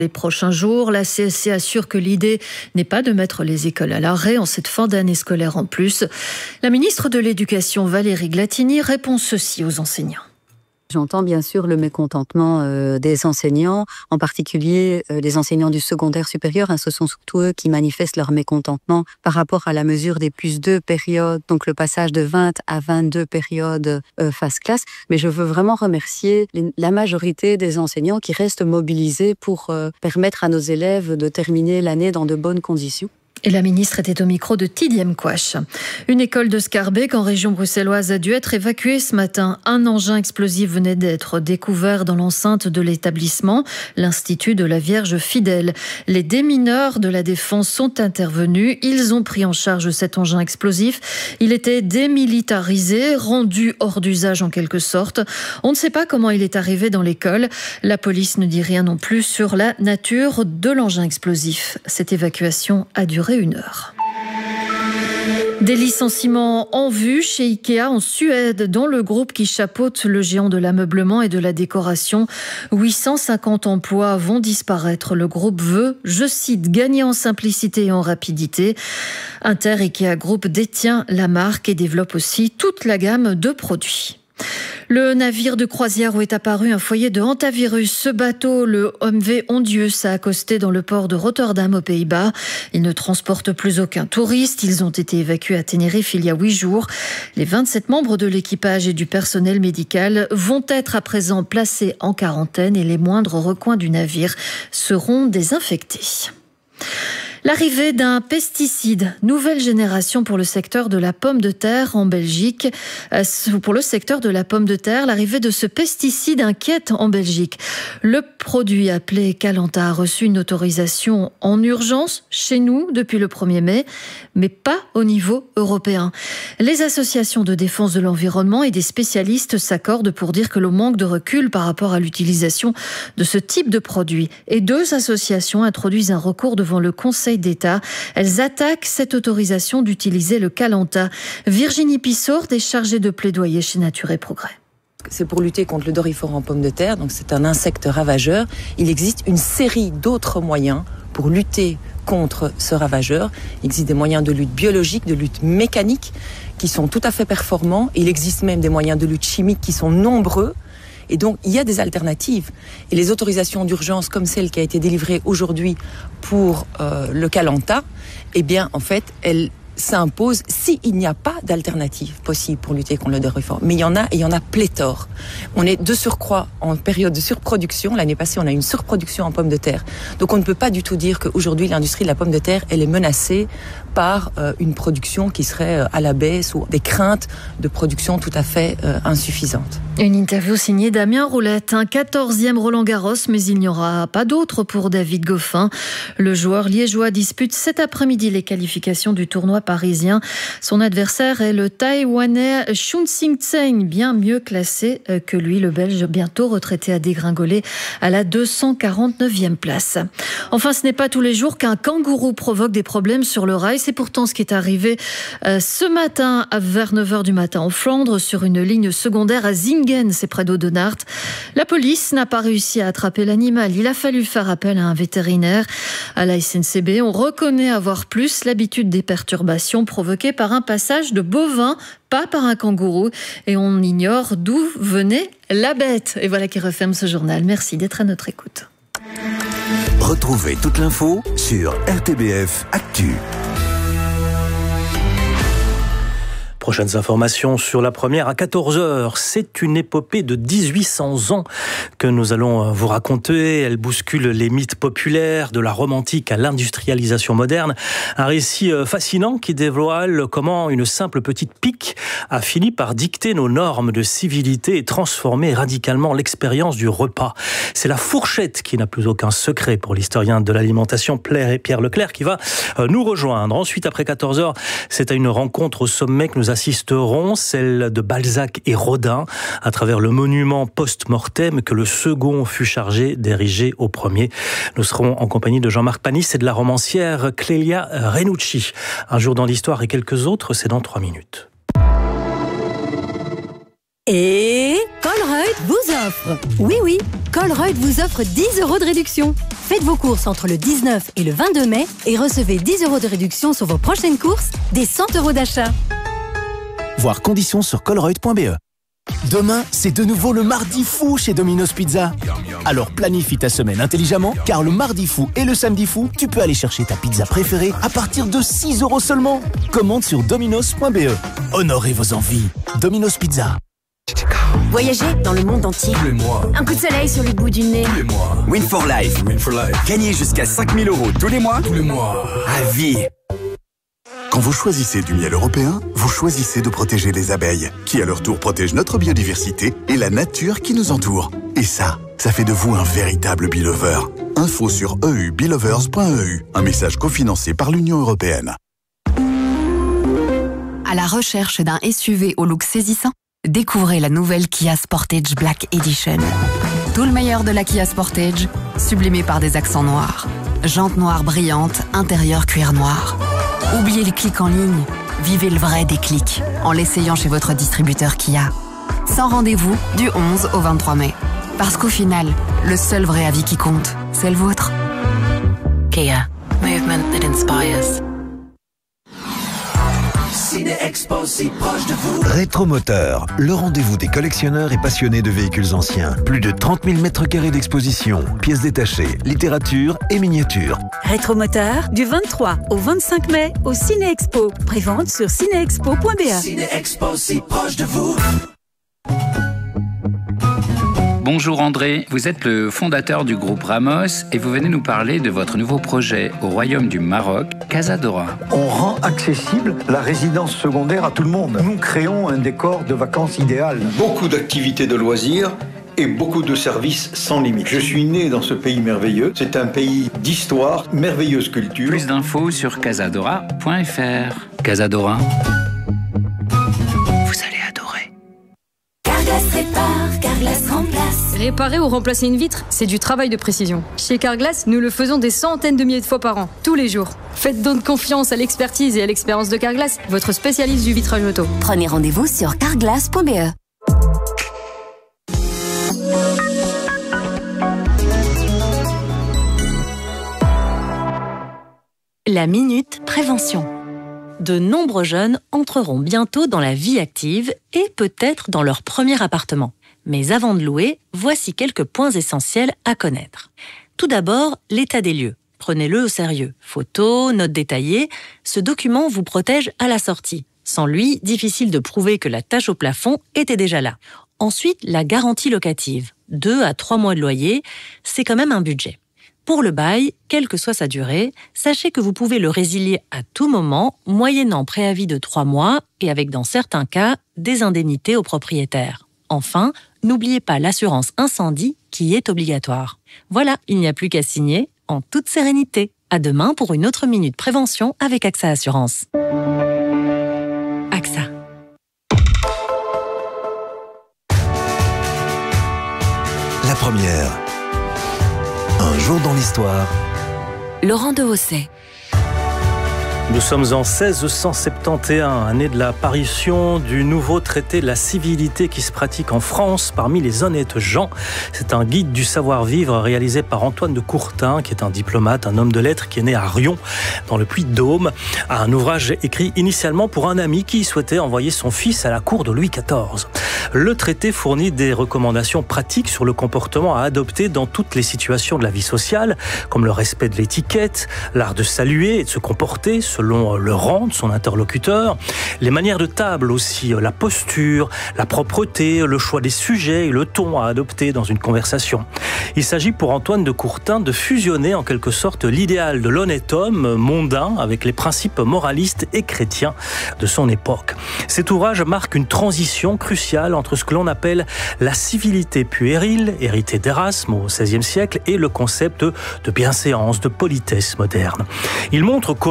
Les prochains jours, la CSC assure que l'idée n'est pas de mettre les écoles à l'arrêt en cette fin d'année scolaire en plus. La ministre de l'Éducation, Valérie Glatini, répond ceci aux enseignants. J'entends bien sûr le mécontentement des enseignants, en particulier les enseignants du secondaire supérieur. Ce sont surtout eux qui manifestent leur mécontentement par rapport à la mesure des +2 périodes, donc le passage de 20 à 22 périodes phase classe. Mais je veux vraiment remercier la majorité des enseignants qui restent mobilisés pour permettre à nos élèves de terminer l'année dans de bonnes conditions. Et la ministre était au micro de Tidiem Kouach. Une école de Schaerbeek en région bruxelloise a dû être évacuée ce matin. Un engin explosif venait d'être découvert dans l'enceinte de l'établissement, l'Institut de la Vierge Fidèle. Les démineurs de la Défense sont intervenus. Ils ont pris en charge cet engin explosif. Il était démilitarisé, rendu hors d'usage en quelque sorte. On ne sait pas comment il est arrivé dans l'école. La police ne dit rien non plus sur la nature de l'engin explosif. Cette évacuation a duré 1 heure. Des licenciements en vue chez Ikea en Suède, dans le groupe qui chapeaute le géant de l'ameublement et de la décoration. 850 emplois vont disparaître. Le groupe veut, je cite, gagner en simplicité et en rapidité. Inter Ikea Group détient la marque et développe aussi toute la gamme de produits. Le navire de croisière où est apparu un foyer de hantavirus. Ce bateau, le MV Ondius, a accosté dans le port de Rotterdam aux Pays-Bas. Il ne transporte plus aucun touriste. Ils ont été évacués à Tenerife il y a 8 jours. Les 27 membres de l'équipage et du personnel médical vont être à présent placés en quarantaine et les moindres recoins du navire seront désinfectés. L'arrivée d'un pesticide, nouvelle génération pour le secteur de la pomme de terre en Belgique. Pour le secteur de la pomme de terre, l'arrivée de ce pesticide inquiète en Belgique. Le produit appelé Calanta a reçu une autorisation en urgence chez nous depuis le 1er mai, mais pas au niveau européen. Les associations de défense de l'environnement et des spécialistes s'accordent pour dire que l'on manque de recul par rapport à l'utilisation de ce type de produit. Et 2 associations introduisent un recours devant le Conseil d'État. Elles attaquent cette autorisation d'utiliser le Calanta. Virginie Pissourde est chargée de plaidoyer chez Nature et Progrès. C'est pour lutter contre le doryphore en pomme de terre, donc c'est un insecte ravageur. Il existe une série d'autres moyens pour lutter contre ce ravageur. Il existe des moyens de lutte biologique, de lutte mécanique qui sont tout à fait performants. Il existe même des moyens de lutte chimique qui sont nombreux. Et donc, il y a des alternatives. Et les autorisations d'urgence, comme celle qui a été délivrée aujourd'hui pour le Calanta, eh bien, en fait, elles s'imposent s'il n'y a pas d'alternative possible pour lutter contre le doryphore. Mais il y en a, et il y en a pléthore. On est de surcroît en période de surproduction. L'année passée, on a eu une surproduction en pommes de terre. Donc, on ne peut pas du tout dire qu'aujourd'hui, l'industrie de la pomme de terre, elle est menacée par une production qui serait à la baisse ou des craintes de production tout à fait insuffisantes. Une interview signée Damien Roulette, un 14e Roland-Garros, mais il n'y aura pas d'autre pour David Goffin. Le joueur liégeois dispute cet après-midi les qualifications du tournoi parisien. Son adversaire est le Taïwanais Chun Sing Tseng, bien mieux classé que lui. Le Belge, bientôt retraité, a dégringolé à la 249e place. Enfin, ce n'est pas tous les jours qu'un kangourou provoque des problèmes sur le rail. C'est pourtant ce qui est arrivé ce matin vers 9h du matin en Flandre, sur une ligne secondaire à Zingen, c'est près d'Audenarde. La police n'a pas réussi à attraper l'animal. Il a fallu faire appel à un vétérinaire. À la SNCB, on reconnaît avoir plus l'habitude des perturbations provoquées par un passage de bovin, pas par un kangourou. Et on ignore d'où venait la bête. Et voilà qui referme ce journal. Merci d'être à notre écoute. Retrouvez toute l'info sur RTBF Actu. Prochaines informations sur la première à 14h. C'est une épopée de 1800 ans que nous allons vous raconter. Elle bouscule les mythes populaires, de la Rome antique à l'industrialisation moderne. Un récit fascinant qui dévoile comment une simple petite pique a fini par dicter nos normes de civilité et transformer radicalement l'expérience du repas. C'est la fourchette qui n'a plus aucun secret pour l'historien de l'alimentation Pierre Leclerc qui va nous rejoindre. Ensuite, après 14h, c'est à une rencontre au sommet que nous assisterons, celle de Balzac et Rodin, à travers le monument post-mortem que le second fut chargé d'ériger au premier. Nous serons en compagnie de Jean-Marc Panis et de la romancière Clélia Renucci. Un jour dans l'histoire et quelques autres, c'est dans 3 minutes. Et Colreuil vous offre. Oui, Colruyt vous offre 10 € de réduction. Faites vos courses entre le 19 et le 22 mai et recevez 10 € de réduction sur vos prochaines courses, des 100 € d'achat. Voir conditions sur colruyt.be. Demain, c'est de nouveau le mardi fou chez Domino's Pizza. Alors planifie ta semaine intelligemment, car le mardi fou et le samedi fou, tu peux aller chercher ta pizza préférée à partir de 6 € seulement. Commande sur dominos.be. Honorez vos envies. Domino's Pizza. Voyager dans le monde entier. Tous les mois. Un coup de soleil sur le bout du nez. Tous les mois. Win for Life. Gagnez jusqu'à 5 000 € tous les mois. Tous les mois. À vie. Quand vous choisissez du miel européen, vous choisissez de protéger les abeilles, qui à leur tour protègent notre biodiversité et la nature qui nous entoure. Et ça fait de vous un véritable Belover. Info sur eubelovers.eu. Un message cofinancé par l'Union européenne. À la recherche d'un SUV au look saisissant, découvrez la nouvelle Kia Sportage Black Edition. Tout le meilleur de la Kia Sportage, sublimé par des accents noirs. Jantes noires brillantes, intérieur cuir noir. Oubliez le clic en ligne, vivez le vrai déclic en l'essayant chez votre distributeur Kia. Sans rendez-vous du 11 au 23 mai. Parce qu'au final, le seul vrai avis qui compte, c'est le vôtre. Kia, movement that inspires. Ciné-Expo si proche de vous. Rétromoteur, le rendez-vous des collectionneurs et passionnés de véhicules anciens. Plus de 30 000 m² d'exposition, pièces détachées, littérature et miniatures. Rétromoteur, du 23 au 25 mai au Ciné-Expo. Prévente sur cinéexpo.be. Ciné-Expo si proche de vous. Bonjour André, vous êtes le fondateur du groupe Ramos et vous venez nous parler de votre nouveau projet au Royaume du Maroc, Casadora. On rend accessible la résidence secondaire à tout le monde. Nous créons un décor de vacances idéal. Beaucoup d'activités de loisirs et beaucoup de services sans limite. Je suis né dans ce pays merveilleux. C'est un pays d'histoire, merveilleuse culture. Plus d'infos sur casadora.fr. Casadora. Vous allez adorer. Carglass répare, Carglass remplace. Réparer ou remplacer une vitre, c'est du travail de précision. Chez Carglass, nous le faisons des centaines de milliers de fois par an, tous les jours. Faites donc confiance à l'expertise et à l'expérience de Carglass, votre spécialiste du vitrage auto. Prenez rendez-vous sur carglass.be. La Minute Prévention. De nombreux jeunes entreront bientôt dans la vie active et peut-être dans leur premier appartement. Mais avant de louer, voici quelques points essentiels à connaître. Tout d'abord, l'état des lieux. Prenez-le au sérieux. Photos, notes détaillées, ce document vous protège à la sortie. Sans lui, difficile de prouver que la tache au plafond était déjà là. Ensuite, la garantie locative. 2 à 3 mois de loyer, c'est quand même un budget. Pour le bail, quelle que soit sa durée, sachez que vous pouvez le résilier à tout moment, moyennant préavis de 3 mois et avec, dans certains cas, des indemnités au propriétaire. Enfin, n'oubliez pas l'assurance incendie qui est obligatoire. Voilà, il n'y a plus qu'à signer en toute sérénité. À demain pour une autre Minute Prévention avec AXA Assurance. AXA. La première. Un jour dans l'histoire. Laurent Dehosset. Nous sommes en 1671, année de l'apparition du nouveau traité de la civilité qui se pratique en France parmi les honnêtes gens. C'est un guide du savoir-vivre réalisé par Antoine de Courtin, qui est un diplomate, un homme de lettres qui est né à Riom, dans le Puy-de-Dôme. Un ouvrage écrit initialement pour un ami qui souhaitait envoyer son fils à la cour de Louis XIV. Le traité fournit des recommandations pratiques sur le comportement à adopter dans toutes les situations de la vie sociale, comme le respect de l'étiquette, l'art de saluer et de se comporter selon le rang de son interlocuteur, les manières de table aussi, la posture, la propreté, le choix des sujets et le ton à adopter dans une conversation. Il s'agit pour Antoine de Courtin de fusionner en quelque sorte l'idéal de l'honnête homme mondain avec les principes moralistes et chrétiens de son époque. Cet ouvrage marque une transition cruciale entre ce que l'on appelle la civilité puérile, héritée d'Erasme au XVIe siècle, et le concept de bienséance, de politesse moderne. Il montre comment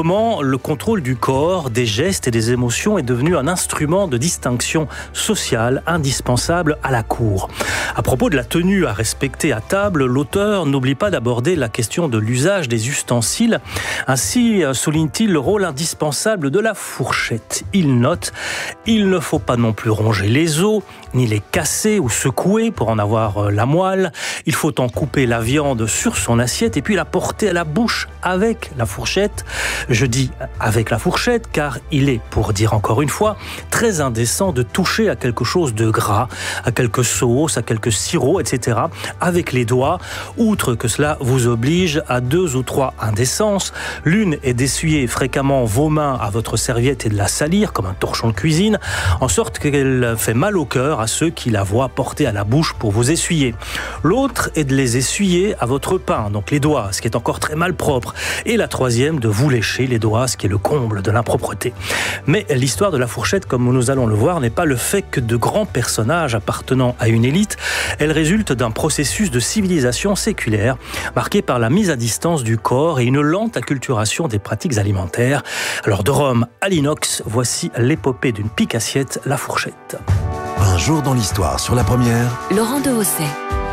le contrôle du corps, des gestes et des émotions est devenu un instrument de distinction sociale indispensable à la cour. À propos de la tenue à respecter à table, l'auteur n'oublie pas d'aborder la question de l'usage des ustensiles. Ainsi souligne-t-il le rôle indispensable de la fourchette. Il note « Il ne faut pas non plus ronger les os, ni les casser ou secouer pour en avoir la moelle. Il faut en couper la viande sur son assiette et puis la porter à la bouche avec la fourchette. Je dis avec la fourchette car il est, pour dire encore une fois, très indécent de toucher à quelque chose de gras, à quelque sauce, à quelque sirop, etc. avec les doigts. Outre que cela vous oblige à 2 ou 3 indécences. L'une est d'essuyer fréquemment vos mains à votre serviette et de la salir comme un torchon de cuisine, en sorte qu'elle fait mal au cœur à ceux qui la voient porter à la bouche pour vous essuyer. L'autre est de les essuyer à votre pain, donc les doigts, ce qui est encore très mal propre. Et la troisième, de vous lécher les doigts, ce qui est le comble de l'impropreté. Mais l'histoire de la fourchette, comme nous allons le voir, n'est pas le fait que de grands personnages appartenant à une élite. Elle résulte d'un processus de civilisation séculaire, marqué par la mise à distance du corps et une lente acculturation des pratiques alimentaires. Alors de Rome à l'inox, voici l'épopée d'une pique-assiette, la fourchette. Un jour dans l'histoire sur la première. Laurent de Hausset.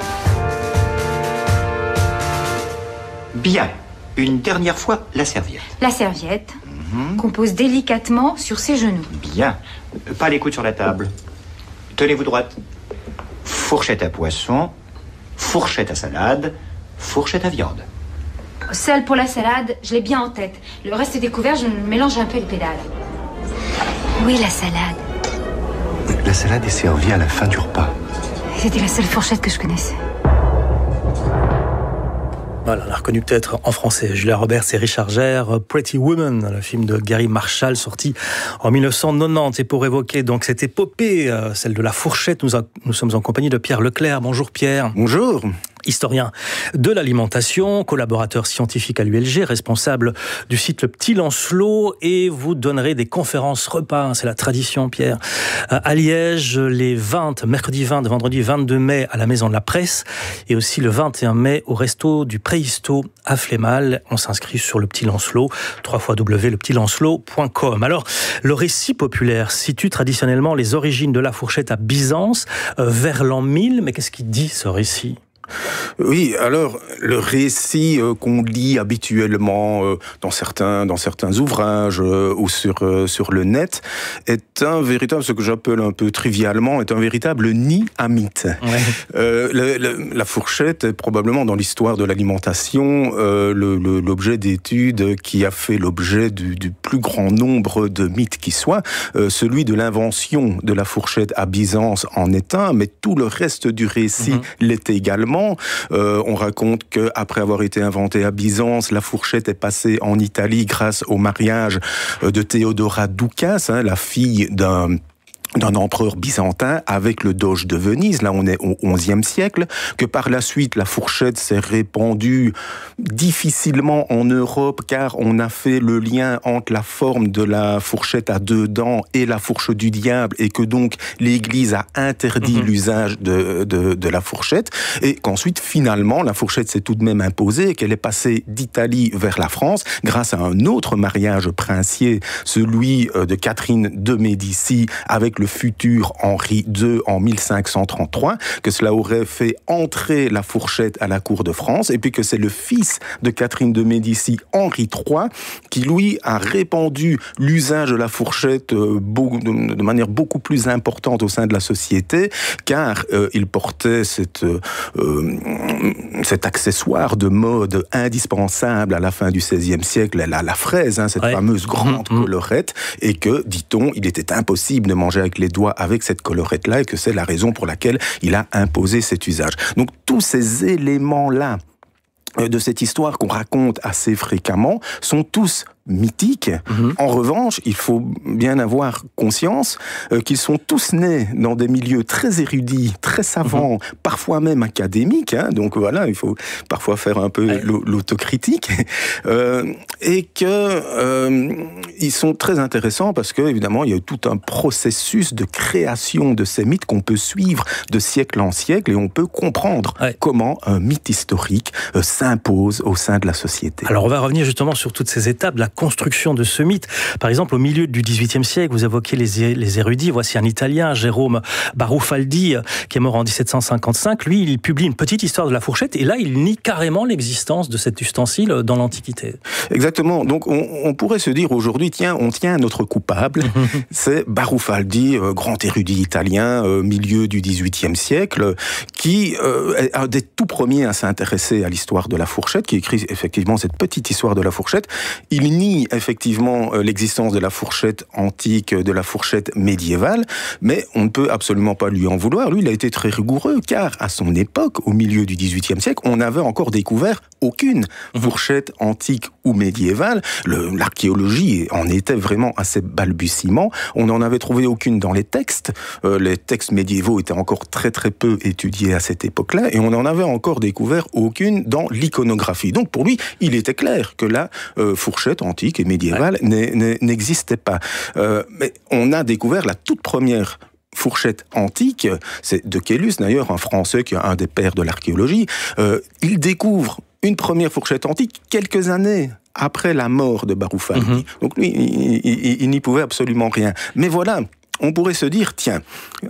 Bien. Une dernière fois, la serviette. La serviette, qu'on pose délicatement sur ses genoux. Bien. Pas les coudes sur la table. Tenez-vous droite. Fourchette à poisson, fourchette à salade, fourchette à viande. Celle pour la salade, je l'ai bien en tête. Le reste des couverts, je mélange un peu les pédales. Oui, la salade. La salade est servie à la fin du repas. C'était la seule fourchette que je connaissais. Voilà, on l'a reconnu peut-être en français. Julia Roberts et Richard Gere, Pretty Woman, le film de Gary Marshall sorti en 1990. Et pour évoquer donc cette épopée, celle de la fourchette, nous sommes en compagnie de Pierre Leclerc. Bonjour Pierre. Bonjour. Historien de l'alimentation, collaborateur scientifique à l'ULG, responsable du site Le Petit Lancelot, et vous donnerez des conférences repas, c'est la tradition Pierre, à Liège les mercredi 20, vendredi 22 mai à la Maison de la Presse, et aussi le 21 mai au Resto du Préhisto à Flémal. On s'inscrit sur Le Petit Lancelot, www.lepetitlancelot.com. Alors, le récit populaire situe traditionnellement les origines de la fourchette à Byzance, vers l'an 1000, mais qu'est-ce qu'il dit ce récit ? Oui, alors le récit qu'on lit habituellement dans certains ouvrages ou sur le net est un véritable, ce que j'appelle un peu trivialement, est un véritable nid à mythes. Ouais. La fourchette est probablement dans l'histoire de l'alimentation l'objet d'études qui a fait l'objet du plus grand nombre de mythes qui soit. Celui de l'invention de la fourchette à Byzance en est un, mais tout le reste du récit l'est également. On raconte qu'après avoir été inventée à Byzance, la fourchette est passée en Italie grâce au mariage de Théodora Doukas, la fille d'un empereur byzantin avec le doge de Venise, là on est au XIe siècle, que par la suite la fourchette s'est répandue difficilement en Europe car on a fait le lien entre la forme de la fourchette à 2 dents et la fourche du diable et que donc l'Église a interdit l'usage de la fourchette et qu'ensuite finalement la fourchette s'est tout de même imposée et qu'elle est passée d'Italie vers la France grâce à un autre mariage princier, celui de Catherine de Médicis avec le futur Henri II en 1533, que cela aurait fait entrer la fourchette à la cour de France, et puis que c'est le fils de Catherine de Médicis, Henri III, qui lui a répandu l'usage de la fourchette de manière beaucoup plus importante au sein de la société, car il portait cet accessoire de mode indispensable à la fin du XVIe siècle, la fraise, cette fameuse grande collerette, et que, dit-on, il était impossible de manger avec les doigts avec cette collerette-là et que c'est la raison pour laquelle il a imposé cet usage. Donc tous ces éléments-là de cette histoire qu'on raconte assez fréquemment sont tous mythiques. En revanche, il faut bien avoir conscience qu'ils sont tous nés dans des milieux très érudits, très savants, parfois même académiques. Donc voilà, il faut parfois faire un peu l'autocritique. Et que ils sont très intéressants parce que, évidemment, il y a tout un processus de création de ces mythes qu'on peut suivre de siècle en siècle et on peut comprendre comment un mythe historique s'impose au sein de la société. Alors on va revenir justement sur toutes ces étapes, la construction de ce mythe. Par exemple, au milieu du XVIIIe siècle, vous évoquez les érudits. Voici un Italien, Jérôme Barufaldi, qui est mort en 1755. Lui, il publie une petite histoire de la fourchette et là, il nie carrément l'existence de cet ustensile dans l'Antiquité. Exactement. Donc, on pourrait se dire aujourd'hui, tiens, on tient un autre coupable. C'est Barufaldi, grand érudit italien, milieu du XVIIIe siècle, qui est un des tout premiers à s'intéresser à l'histoire de la fourchette, qui écrit effectivement cette petite histoire de la fourchette. Il nie effectivement l'existence de la fourchette antique, de la fourchette médiévale, mais on ne peut absolument pas lui en vouloir. Lui, il a été très rigoureux, car à son époque, au milieu du XVIIIe siècle, on n'avait encore découvert aucune fourchette antique ou médiévale. L'archéologie en était vraiment à ses balbutiements. On n'en avait trouvé aucune dans les textes. Les textes médiévaux étaient encore très très peu étudiés à cette époque-là, et on n'en avait encore découvert aucune dans l'iconographie. Donc pour lui, il était clair que la fourchette antique et médiévale n'existait pas. Mais on a découvert la toute première fourchette antique, c'est de Caylus d'ailleurs, un Français qui est un des pères de l'archéologie. Il découvre une première fourchette antique quelques années après la mort de Barufaldi. Donc lui, il n'y pouvait absolument rien. Mais voilà, on pourrait se dire, tiens,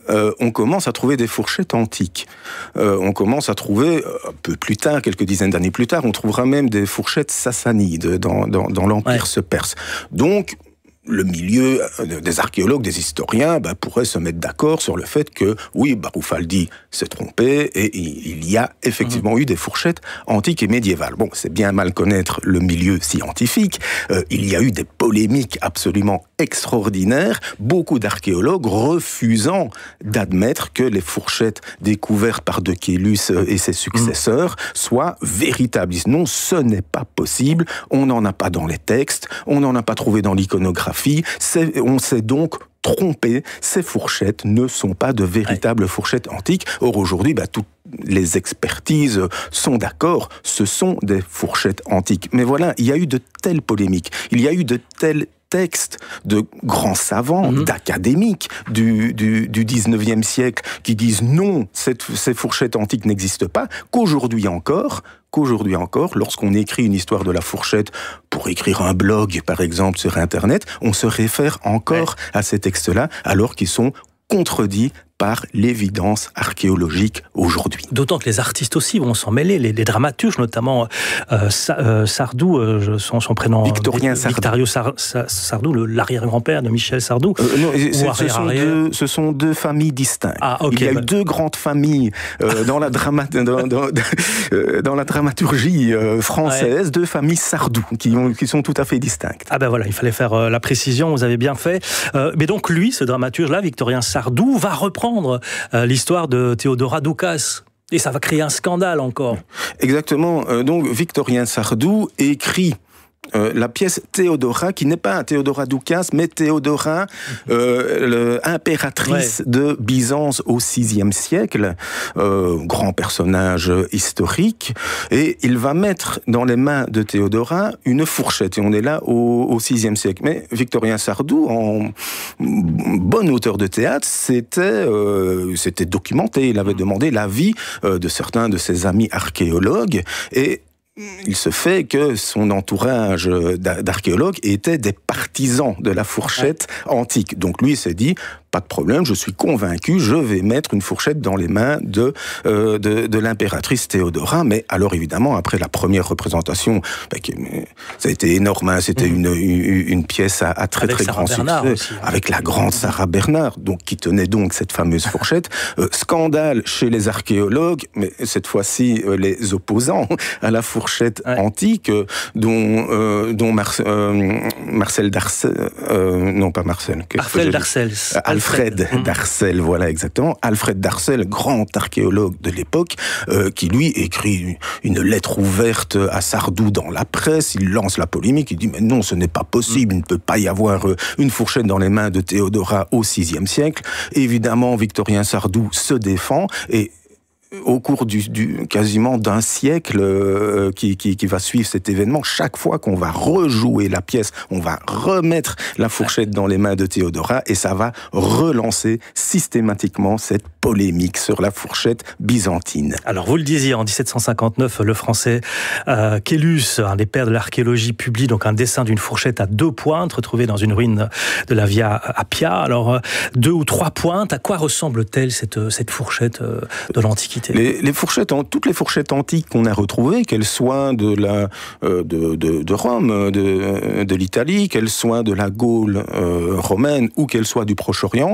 on commence à trouver des fourchettes antiques. On commence à trouver, un peu plus tard, quelques dizaines d'années plus tard, on trouvera même des fourchettes sassanides dans l'Empire perse. Donc, le milieu des archéologues, des historiens, pourrait se mettre d'accord sur le fait que, oui, Barufaldi s'est trompé et il y a effectivement eu des fourchettes antiques et médiévales. Bon, c'est bien mal connaître le milieu scientifique. Il y a eu des polémiques absolument extraordinaires, beaucoup d'archéologues refusant d'admettre que les fourchettes découvertes par De Caylus et ses successeurs soient véritables. Non, ce n'est pas possible, on n'en a pas dans les textes, on n'en a pas trouvé dans l'iconographie. On s'est donc trompé, ces fourchettes ne sont pas de véritables fourchettes antiques. Or aujourd'hui, toutes les expertises sont d'accord, ce sont des fourchettes antiques. Mais voilà, il y a eu de telles polémiques, il y a eu de tels textes de grands savants, d'académiques du 19e siècle qui disent non, ces fourchettes antiques n'existent pas, qu'aujourd'hui encore, lorsqu'on écrit une histoire de la fourchette pour écrire un blog, par exemple, sur Internet, on se réfère encore à ces textes-là, alors qu'ils sont contredits par l'évidence archéologique aujourd'hui. D'autant que les artistes aussi vont s'en mêler, les dramaturges, notamment Sardou, son prénom... Victorien Sardou, l'arrière-grand-père de Michel Sardou. Ce sont deux familles distinctes. Il y a eu deux grandes familles dans la dramaturgie française, deux familles Sardou, qui sont tout à fait distinctes. Ah ben voilà, il fallait faire la précision, vous avez bien fait. Mais donc lui, ce dramaturge-là, Victorien Sardou, va reprendre l'histoire de Théodora Doukas. Et ça va créer un scandale encore. Exactement. Donc Victorien Sardou écrit la pièce Théodora, qui n'est pas Théodora Doukas, mais Théodora, impératrice de Byzance au VIe siècle, grand personnage historique, et il va mettre dans les mains de Théodora une fourchette, et on est là au VIe siècle. Mais Victorien Sardou, en bon auteur de théâtre, s'était documenté, il avait demandé l'avis de certains de ses amis archéologues, et il se fait que son entourage d'archéologues étaient des partisans de la fourchette antique. Donc lui s'est dit, pas de problème, je suis convaincu, je vais mettre une fourchette dans les mains de l'impératrice Théodora. Mais alors évidemment, après la première représentation, ça a été énorme, hein, c'était une pièce à très très grand succès, avec la grande Sarah Bernard, donc qui tenait donc cette fameuse fourchette. Scandale chez les archéologues, mais cette fois-ci les opposants à la fourchette antique, dont Marcel Darcel, non pas Marcel, Alfred Darcel, voilà exactement. Alfred Darcel, grand archéologue de l'époque, qui lui écrit une lettre ouverte à Sardou dans la presse, il lance la polémique, il dit mais non, ce n'est pas possible, il ne peut pas y avoir une fourchette dans les mains de Théodora au VIe siècle. Évidemment, Victorien Sardou se défend et au cours quasiment d'un siècle qui va suivre cet événement, chaque fois qu'on va rejouer la pièce, on va remettre la fourchette dans les mains de Théodora et ça va relancer systématiquement cette polémique sur la fourchette byzantine. Alors vous le disiez, en 1759, le français Caylus, un des pères de l'archéologie, publie donc un dessin d'une fourchette à 2 pointes retrouvée dans une ruine de la Via Appia. Alors 2 ou 3 pointes, à quoi ressemble-t-elle cette fourchette de l'Antiquité? Les fourchettes, toutes les fourchettes antiques qu'on a retrouvées, qu'elles soient de Rome, de l'Italie, qu'elles soient de la Gaule romaine ou qu'elles soient du Proche-Orient,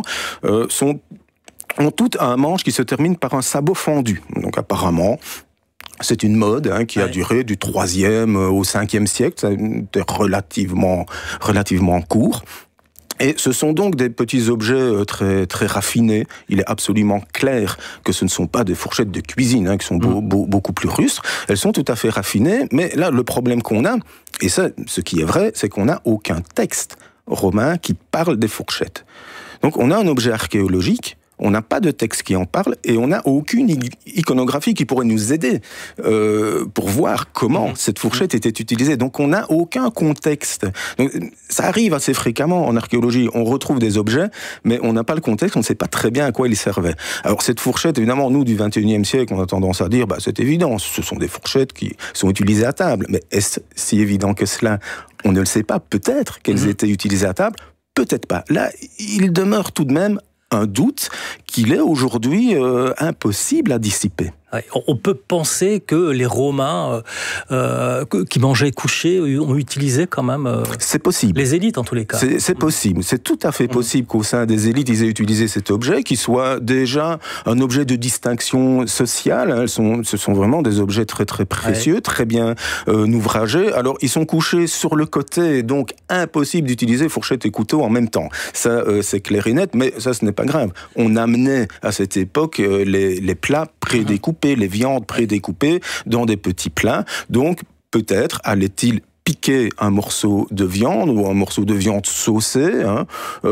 ont toutes un manche qui se termine par un sabot fendu. Donc apparemment, c'est une mode qui a duré du 3e au 5e siècle, c'était relativement court. Et ce sont donc des petits objets très, très raffinés. Il est absolument clair que ce ne sont pas des fourchettes de cuisine, qui sont beaucoup plus rustres. Elles sont tout à fait raffinées, mais là, le problème qu'on a, et ça, ce qui est vrai, c'est qu'on n'a aucun texte romain qui parle des fourchettes. Donc on a un objet archéologique, on n'a pas de texte qui en parle et on n'a aucune iconographie qui pourrait nous aider pour voir comment cette fourchette était utilisée. Donc on n'a aucun contexte. Donc, ça arrive assez fréquemment en archéologie. On retrouve des objets, mais on n'a pas le contexte, on ne sait pas très bien à quoi ils servaient. Alors cette fourchette, évidemment, nous du 21e siècle, on a tendance à dire, c'est évident, ce sont des fourchettes qui sont utilisées à table. Mais est-ce si évident que cela? On ne le sait pas. Peut-être qu'elles étaient utilisées à table, peut-être pas. Là, il demeure tout de même un doute qu'il est aujourd'hui impossible à dissiper. On peut penser que les Romains qui mangeaient couchés ont utilisé quand même... c'est possible. Les élites, en tous les cas. C'est possible. C'est tout à fait possible qu'au sein des élites, ils aient utilisé cet objet, qui soit déjà un objet de distinction sociale. Ce sont vraiment des objets très, très précieux, très bien ouvragés. Alors, ils sont couchés sur le côté, donc impossible d'utiliser fourchette et couteau en même temps. Ça, c'est clair et net, mais ça, ce n'est pas grave. On amenait à cette époque les plats prédécoupés, les viandes prédécoupées dans des petits plats. Donc, peut-être allait-il piquer un morceau de viande ou un morceau de viande saucée, un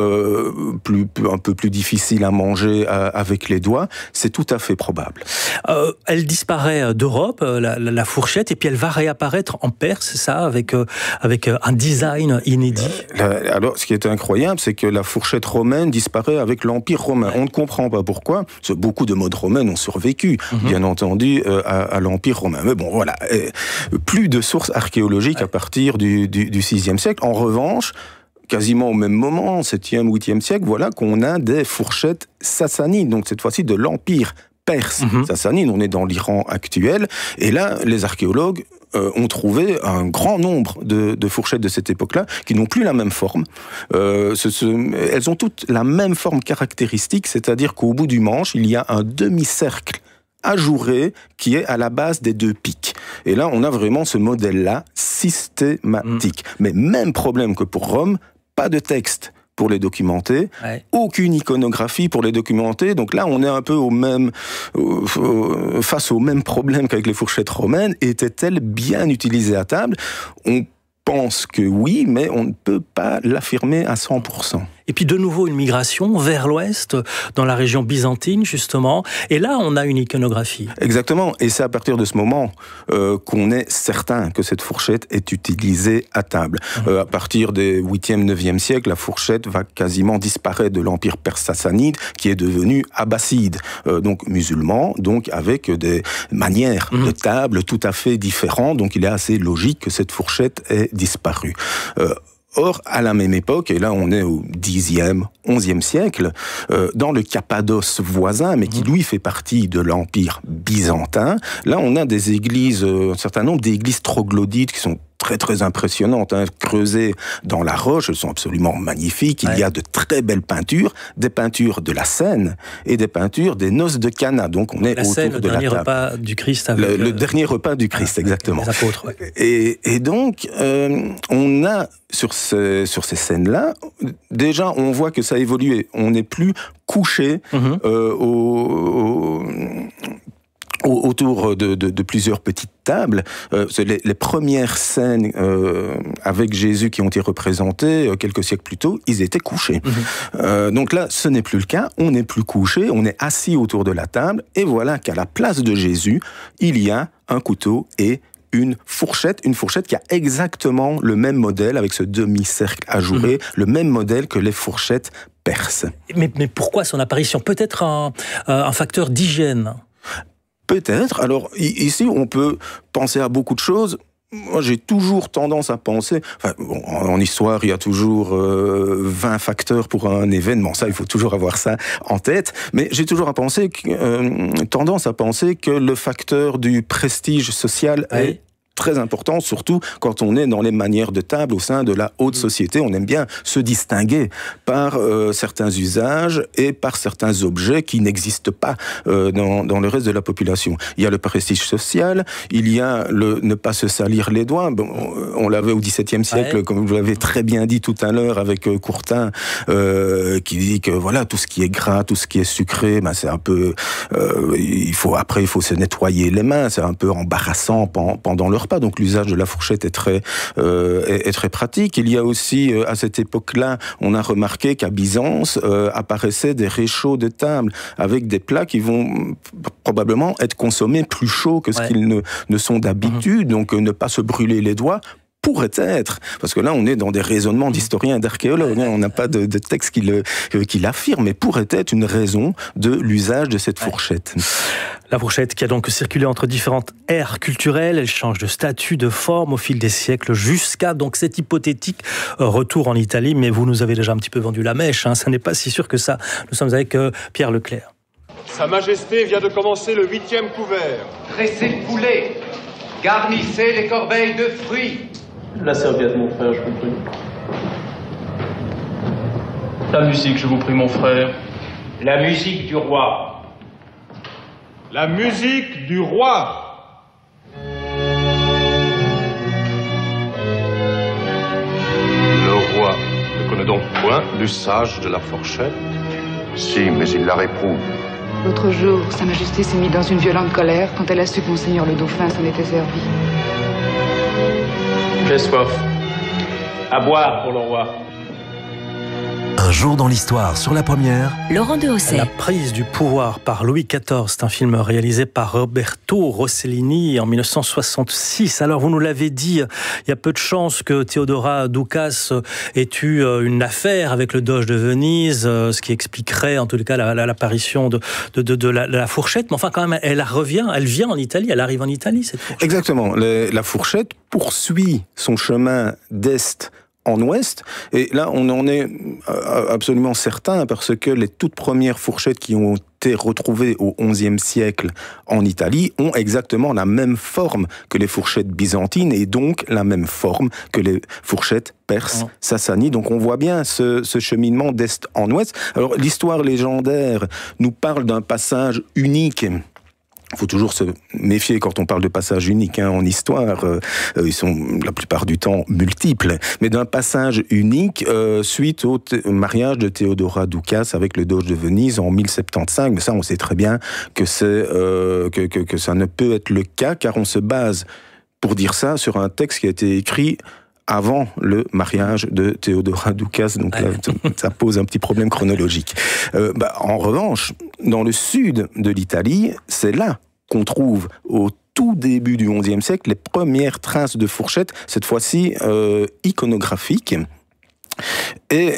peu plus difficile à manger avec les doigts, c'est tout à fait probable. Elle disparaît d'Europe, la fourchette, et puis elle va réapparaître en Perse, c'est ça, avec un design inédit. Alors, ce qui est incroyable, c'est que la fourchette romaine disparaît avec l'Empire romain. On ne comprend pas pourquoi, parce que beaucoup de modes romaines ont survécu, bien entendu, à l'Empire romain. Mais bon, voilà, plus de sources archéologiques à partir du 6e siècle. En revanche, quasiment au même moment, 7e, 8e siècle, voilà qu'on a des fourchettes sassanides, donc cette fois-ci de l'Empire perse. Sassanide, on est dans l'Iran actuel, et là, les archéologues ont trouvé un grand nombre de fourchettes de cette époque-là qui n'ont plus la même forme. Elles ont toutes la même forme caractéristique, c'est-à-dire qu'au bout du manche, il y a un demi-cercle ajouré qui est à la base des 2 pics. Et là, on a vraiment ce modèle-là systématique. Mais même problème que pour Rome, pas de texte pour les documenter, aucune iconographie pour les documenter. Donc là, on est un peu face au même problème qu'avec les fourchettes romaines. Étaient-elles bien utilisées à table? On pense que oui, mais on ne peut pas l'affirmer à 100%. Et puis de nouveau une migration vers l'ouest, dans la région byzantine justement, et là on a une iconographie. Exactement, et c'est à partir de ce moment qu'on est certain que cette fourchette est utilisée à table. À partir des 8e, 9e siècles, la fourchette va quasiment disparaître de l'Empire perse sassanide, qui est devenu abbasside, donc musulman, donc avec des manières de table tout à fait différentes, donc il est assez logique que cette fourchette ait disparu. Or, à la même époque, et là on est au 10e, 11e siècle, dans le Cappadoce voisin, mais qui lui fait partie de l'Empire byzantin, là on a des églises, un certain nombre d'églises troglodytes qui sont très très impressionnantes, creusées dans la roche, elles sont absolument magnifiques. Il y a de très belles peintures, des peintures de la Seine et des peintures des noces de Cana. Donc on est la autour Seine, de la table. Le dernier repas du Christ. Avec le dernier repas du Christ, exactement. Les apôtres, et donc on a sur ces scènes-là, déjà on voit que ça a évolué. On n'est plus couché autour de plusieurs petites tables. Les premières scènes avec Jésus qui ont été représentées quelques siècles plus tôt, ils étaient couchés. Donc là, ce n'est plus le cas. On n'est plus couché, on est assis autour de la table, et voilà qu'à la place de Jésus, il y a un couteau et une fourchette qui a exactement le même modèle, avec ce demi-cercle ajouré, le même modèle que les fourchettes perses. Mais pourquoi son apparition? Peut-être un facteur d'hygiène? Peut-être. Alors ici, on peut penser à beaucoup de choses. Moi, j'ai toujours tendance à penser... en histoire, il y a toujours 20 facteurs pour un événement. Ça, il faut toujours avoir ça en tête. Mais j'ai toujours tendance à penser que le facteur du prestige social est très important, surtout quand on est dans les manières de table au sein de la haute société. On aime bien se distinguer par certains usages et par certains objets qui n'existent pas dans le reste de la population. Il y a le prestige social, il y a le ne pas se salir les doigts. Bon, on l'avait au XVIIe siècle, comme vous l'avez très bien dit tout à l'heure avec Courtin, qui dit que voilà, tout ce qui est gras, tout ce qui est sucré, c'est un peu... il faut se nettoyer les mains, c'est un peu embarrassant pendant le repas. Donc l'usage de la fourchette est très pratique. Il y a aussi, à cette époque-là, on a remarqué qu'à Byzance apparaissaient des réchauds de table avec des plats qui vont probablement être consommés plus chauds que ce qu'ils ne sont d'habitude. Donc ne pas se brûler les doigts pourrait être, parce que là on est dans des raisonnements d'historiens et d'archéologues, on n'a pas de texte qui l'affirme, mais pourrait être une raison de l'usage de cette fourchette. La fourchette qui a donc circulé entre différentes ères culturelles, elle change de statut, de forme au fil des siècles, jusqu'à donc cet hypothétique retour en Italie, mais vous nous avez déjà un petit peu vendu la mèche, ça n'est pas si sûr que ça. Nous sommes avec Pierre Leclerc. Sa Majesté vient de commencer le 8e couvert. Dressez le poulet, garnissez les corbeilles de fruits. La serviette, mon frère, je vous prie. La musique, je vous prie, mon frère. La musique du roi. La musique du roi. Le roi ne connaît donc point l'usage de la fourchette? Si, mais il la réprouve. L'autre jour, Sa Majesté s'est mise dans une violente colère quand elle a su que Monseigneur le Dauphin s'en était servi. J'ai soif. À boire pour le roi. Un jour dans l'histoire, sur la première. Laurent de Hausset. La prise du pouvoir par Louis XIV, c'est un film réalisé par Roberto Rossellini en 1966. Alors vous nous l'avez dit, il y a peu de chances que Theodora Doukas ait eu une affaire avec le Doge de Venise, ce qui expliquerait en tout cas l'apparition de la fourchette. Mais enfin quand même, elle vient en Italie, elle arrive en Italie cette fourchette. Exactement, la fourchette poursuit son chemin d'est en ouest, et là on en est absolument certain parce que les toutes premières fourchettes qui ont été retrouvées au XIe siècle en Italie ont exactement la même forme que les fourchettes byzantines et donc la même forme que les fourchettes perses sassanides. Donc on voit bien ce cheminement d'est en ouest. Alors l'histoire légendaire nous parle d'un passage unique. Il faut toujours se méfier quand on parle de passage unique en histoire. Ils sont la plupart du temps multiples. Mais d'un passage unique suite au mariage de Theodora Doukas avec le Doge de Venise en 1075. Mais ça, on sait très bien que que ça ne peut être le cas, car on se base pour dire ça sur un texte qui a été écrit avant le mariage de Theodora Doukas, donc là, ça pose un petit problème chronologique. En revanche, dans le sud de l'Italie, c'est là qu'on trouve au tout début du XIe siècle les premières traces de fourchettes, cette fois-ci iconographiques. Et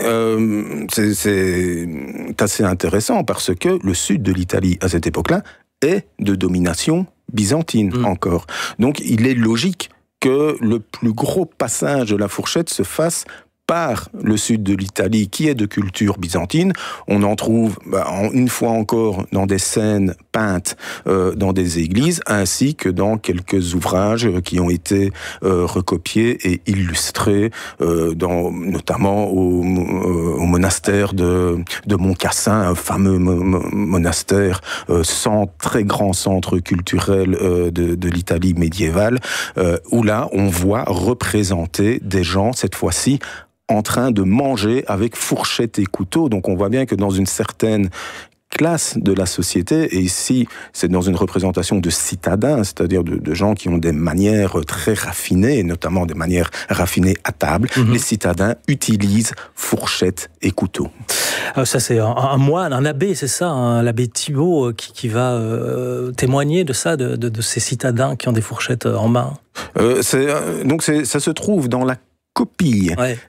c'est assez intéressant parce que le sud de l'Italie, à cette époque-là, est de domination byzantine encore. Donc il est logique que le plus gros passage de la fourchette se fasse par le sud de l'Italie, qui est de culture byzantine. On en trouve une fois encore dans des scènes peintes dans des églises, ainsi que dans quelques ouvrages qui ont été recopiés et illustrés, notamment au monastère de Montcassin, un fameux monastère, très grand centre culturel de l'Italie médiévale, où là on voit représenter des gens, cette fois-ci, en train de manger avec fourchette et couteau. Donc on voit bien que dans une certaine classes de la société, et ici, c'est dans une représentation de citadins, c'est-à-dire de gens qui ont des manières très raffinées, et notamment des manières raffinées à table. Les citadins utilisent fourchettes et couteaux. Ça, c'est un moine, un abbé, c'est ça, l'abbé Thibaut, qui va témoigner de ça, de ces citadins qui ont des fourchettes en main. Ça se trouve dans la copie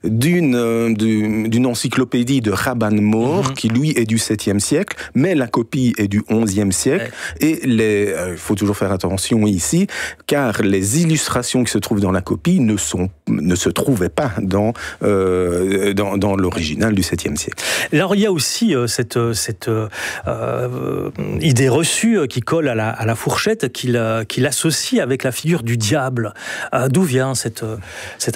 d'une encyclopédie de Rabban Mor, qui lui est du 7e siècle, mais la copie est du 11e siècle, et il faut toujours faire attention ici, car les illustrations qui se trouvent dans la copie ne se trouvaient pas dans l'original du 7e siècle. Alors il y a aussi cette idée reçue qui colle à la fourchette, qu'il associe avec la figure du diable. D'où vient cette analogie ?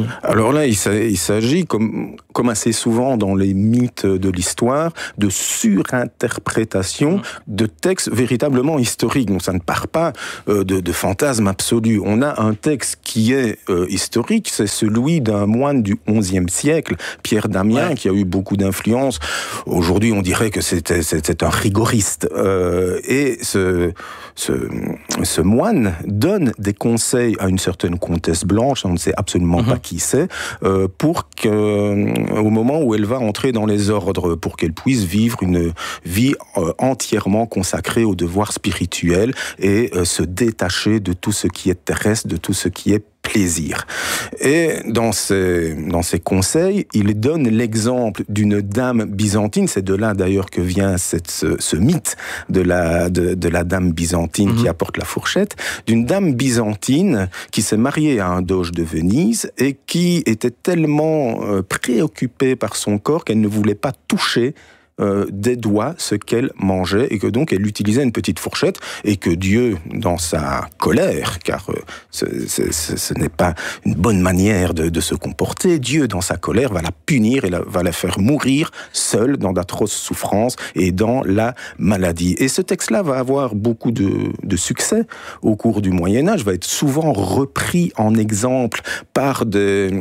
Alors là, il s'agit, comme assez souvent dans les mythes de l'histoire, de surinterprétation de textes véritablement historiques. Donc ça ne part pas de fantasmes absolus. On a un texte qui est historique, c'est celui d'un moine du XIe siècle, Pierre Damien, qui a eu beaucoup d'influence. Aujourd'hui, on dirait que c'est un rigoriste. Et ce moine donne des conseils à une certaine comtesse Blanche, on ne sait absolument pas qui c'est, pour qu'au moment où elle va entrer dans les ordres, pour qu'elle puisse vivre une vie entièrement consacrée aux devoirs spirituels et se détacher de tout ce qui est terrestre, de tout ce qui est plaisir. Et dans ses conseils, il donne l'exemple d'une dame byzantine, c'est de là d'ailleurs que vient ce mythe de la dame byzantine qui apporte la fourchette, d'une dame byzantine qui s'est mariée à un doge de Venise et qui était tellement préoccupée par son corps qu'elle ne voulait pas toucher des doigts ce qu'elle mangeait, et que donc elle utilisait une petite fourchette, et que Dieu, dans sa colère, car ce n'est pas une bonne manière de se comporter, Dieu, dans sa colère, va la punir et va la faire mourir seule dans d'atroces souffrances et dans la maladie. Et ce texte-là va avoir beaucoup de succès au cours du Moyen-Âge, va être souvent repris en exemple par des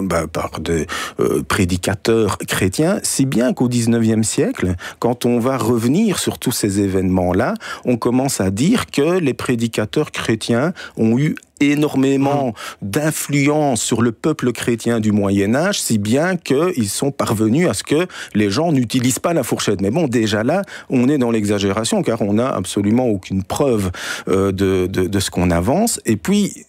prédicateurs chrétiens, si bien qu'au XIXe siècle, quand on va revenir sur tous ces événements-là, on commence à dire que les prédicateurs chrétiens ont eu énormément d'influence sur le peuple chrétien du Moyen-Âge, si bien qu'ils sont parvenus à ce que les gens n'utilisent pas la fourchette. Mais bon, déjà là, on est dans l'exagération, car on n'a absolument aucune preuve de ce qu'on avance. Et puis,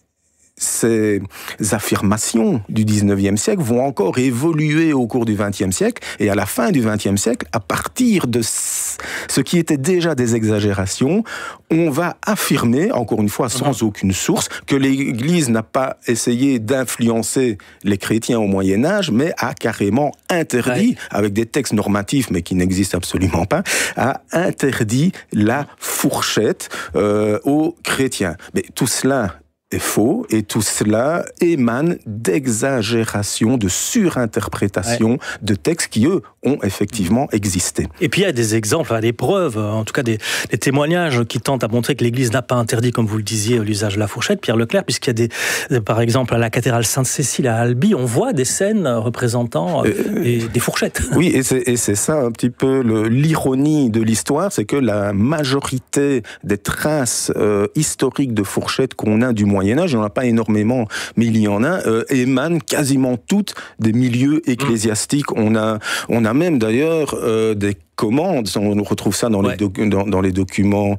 ces affirmations du 19e siècle vont encore évoluer au cours du 20e siècle, et à la fin du 20e siècle, à partir de ce qui était déjà des exagérations, on va affirmer, encore une fois sans aucune source, que l'Église n'a pas essayé d'influencer les chrétiens au Moyen-Âge, mais a carrément interdit, avec des textes normatifs, mais qui n'existent absolument pas, a interdit la fourchette aux chrétiens. Mais tout cela est faux, et tout cela émane d'exagération, de surinterprétation de textes qui, eux, ont effectivement existé. Et puis il y a des exemples, des preuves, en tout cas des témoignages qui tentent à montrer que l'Église n'a pas interdit, comme vous le disiez, l'usage de la fourchette, Pierre Leclerc, puisqu'il y a par exemple, à la cathédrale Sainte-Cécile à Albi, on voit des scènes représentant des fourchettes. Oui, et c'est ça un petit peu l'ironie de l'histoire, c'est que la majorité des traces historiques de fourchettes qu'on a du Moyen-Âge, il n'y en a pas énormément, mais il y en a, émanent quasiment toutes des milieux ecclésiastiques. On a même d'ailleurs des commandes, on retrouve ça dans les documents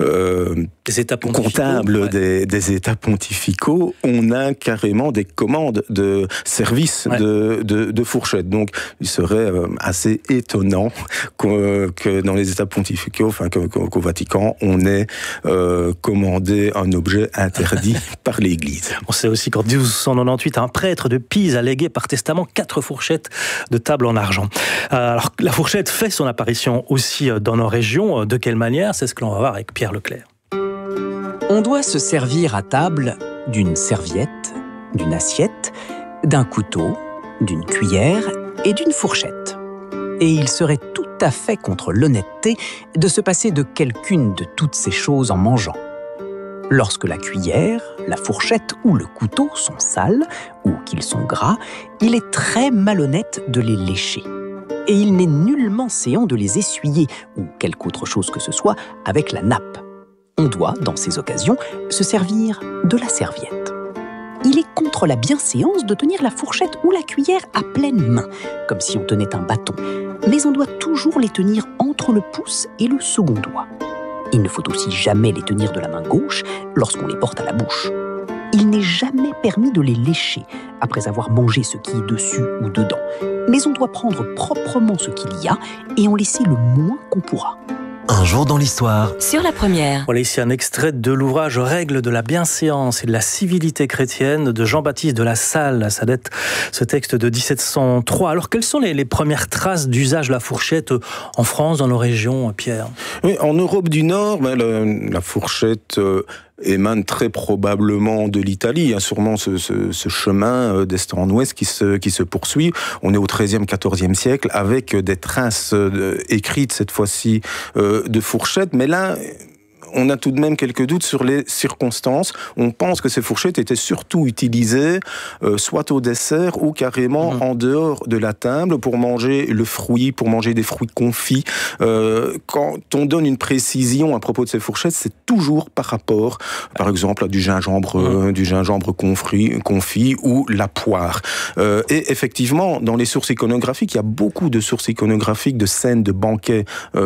des états comptables des états pontificaux, on a carrément des commandes de services de fourchettes. Donc il serait assez étonnant que dans les états pontificaux, qu'au Vatican, on ait commandé un objet interdit par l'Église. On sait aussi qu'en 1298, un prêtre de Pise a légué par testament 4 fourchettes de table en argent. Alors la fourchette fait son apparition aussi dans nos régions. De quelle manière? C'est ce que l'on va voir avec Pierre Leclerc. On doit se servir à table d'une serviette, d'une assiette, d'un couteau, d'une cuillère et d'une fourchette. Et il serait tout à fait contre l'honnêteté de se passer de quelqu'une de toutes ces choses en mangeant. Lorsque la cuillère, la fourchette ou le couteau sont sales ou qu'ils sont gras, il est très malhonnête de les lécher. Et il n'est nullement séant de les essuyer, ou quelque autre chose que ce soit, avec la nappe. On doit, dans ces occasions, se servir de la serviette. Il est contre la bienséance de tenir la fourchette ou la cuillère à pleine main, comme si on tenait un bâton. Mais on doit toujours les tenir entre le pouce et le second doigt. Il ne faut aussi jamais les tenir de la main gauche lorsqu'on les porte à la bouche. Il n'est jamais permis de les lécher après avoir mangé ce qui est dessus ou dedans. Mais on doit prendre proprement ce qu'il y a et en laisser le moins qu'on pourra. Un jour dans l'histoire. Sur la première. Voilà ici un extrait de l'ouvrage Règles de la bienséance et de la civilité chrétienne de Jean-Baptiste de La Salle. Ça date ce texte de 1703. Alors quelles sont les premières traces d'usage de la fourchette en France, dans nos régions, Pierre ? Oui, en Europe du Nord, la fourchette émane très probablement de l'Italie. Il y a sûrement ce chemin d'est en ouest qui se poursuit. On est au XIIIe, XIVe siècle avec des traces écrites cette fois-ci de fourchettes. Mais là, on a tout de même quelques doutes sur les circonstances. On pense que ces fourchettes étaient surtout utilisées soit au dessert ou carrément en dehors de la table pour manger le fruit, pour manger des fruits confits. Quand on donne une précision à propos de ces fourchettes, c'est toujours par rapport, par exemple, à du gingembre confit ou la poire. Et effectivement, dans les sources iconographiques, il y a beaucoup de sources iconographiques de scènes de banquets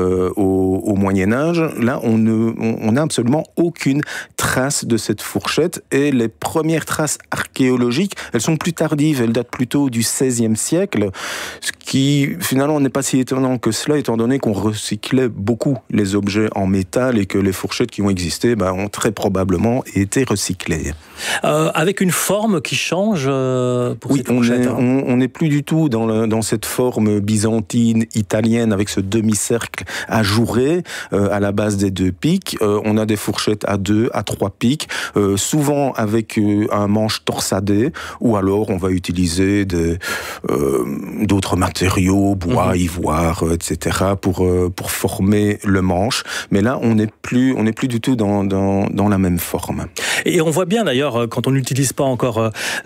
au Moyen-Âge. Là, on n'a absolument aucune trace de cette fourchette, et les premières traces archéologiques, elles sont plus tardives, elles datent plutôt du XVIe siècle, ce qui finalement n'est pas si étonnant que cela, étant donné qu'on recyclait beaucoup les objets en métal et que les fourchettes qui ont existé ont très probablement été recyclées. Avec une forme qui change pour cette fourchette. Oui, on n'est plus du tout dans cette forme byzantine, italienne, avec ce demi-cercle ajouré à la base des deux pics. On a des fourchettes à 2, à 3 pics, souvent avec un manche torsadé, ou alors on va utiliser d'autres matériaux, bois, ivoire, etc., pour former le manche. Mais là, on n'est plus du tout dans la même forme. Et on voit bien d'ailleurs, quand on n'utilise pas encore